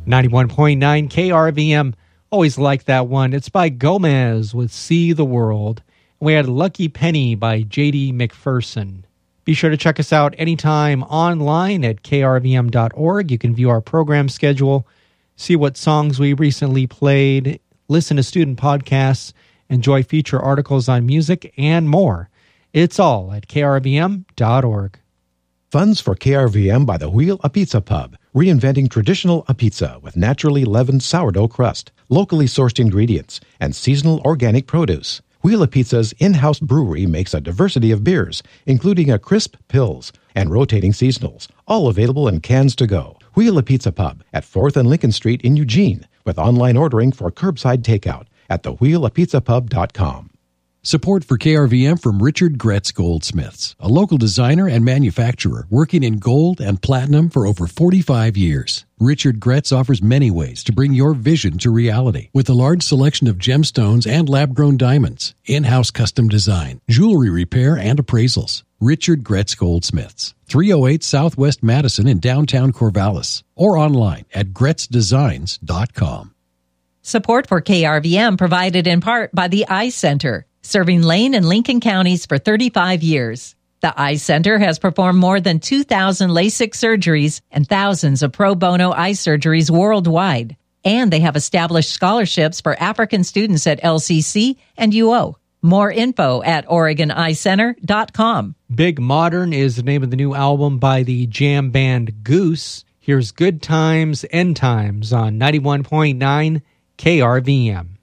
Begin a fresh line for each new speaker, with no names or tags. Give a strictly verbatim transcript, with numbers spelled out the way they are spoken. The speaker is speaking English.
ninety-one point nine K R V M. Always like that one. It's by Gomez with See the World. We had Lucky Penny by J D McPherson. Be sure to check us out anytime online at K R V M dot org. You can view our program schedule, see what songs we recently played, listen to student podcasts, enjoy feature articles on music, and more. It's all at K R V M dot org.
Funds for K R V M by the Wheel A Pizza Pub, reinventing traditional a pizza with naturally leavened sourdough crust, locally sourced ingredients, and seasonal organic produce. Wheel A Pizza's in-house brewery makes a diversity of beers, including a crisp Pils and rotating seasonals, all available in cans to go. Wheel A Pizza Pub at fourth and Lincoln Street in Eugene, with online ordering for curbside takeout at the wheel a pizza pub dot com.
Support for K R V M from Richard Gretz Goldsmiths, a local designer and manufacturer working in gold and platinum for over forty-five years. Richard Gretz offers many ways to bring your vision to reality with a large selection of gemstones and lab-grown diamonds, in-house custom design, jewelry repair, and appraisals. Richard Gretz Goldsmiths, three oh eight Southwest Madison in downtown Corvallis, or online at gretz designs dot com.
Support for K R V M provided in part by the Eye Center, serving Lane and Lincoln counties for thirty-five years. The Eye Center has performed more than two thousand LASIK surgeries and thousands of pro bono eye surgeries worldwide. And they have established scholarships for African students at L C C and U O. More info at oregon eye center dot com.
Big Modern is the name of the new album by the jam band Goose. Here's Good Times, End Times on ninety-one point nine K R V M.